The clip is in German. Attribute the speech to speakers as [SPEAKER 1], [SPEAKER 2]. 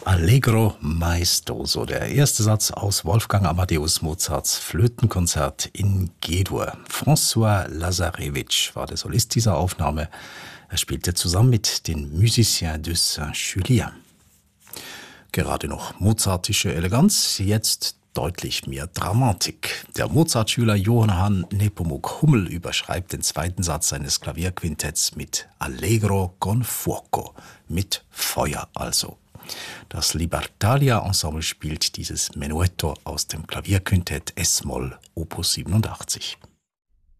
[SPEAKER 1] Allegro maestoso, der erste Satz aus Wolfgang Amadeus Mozarts Flötenkonzert in G-Dur. François Lazarevitch war der Solist dieser Aufnahme. Er spielte zusammen mit den Musiciens de Saint-Julien. Gerade noch mozartische Eleganz, jetzt deutlich mehr Dramatik. Der Mozart-Schüler Johann Nepomuk Hummel überschreibt den zweiten Satz seines Klavierquintetts mit Allegro con fuoco, mit Feuer also. Das Libertalia-Ensemble spielt dieses Menuetto aus dem Klavierquintett S-Moll Opus 87.